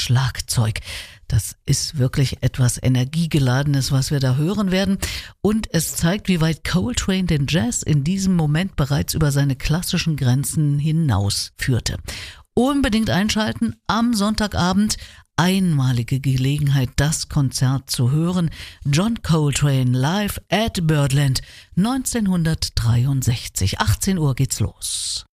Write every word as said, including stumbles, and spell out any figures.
Schlagzeug. Das ist wirklich etwas Energiegeladenes, was wir da hören werden. Und es zeigt, wie weit Coltrane den Jazz in diesem Moment bereits über seine klassischen Grenzen hinaus führte. Unbedingt einschalten am Sonntagabend. Einmalige Gelegenheit, das Konzert zu hören. John Coltrane live at Birdland neunzehnhundertdreiundsechzig. achtzehn Uhr geht's los.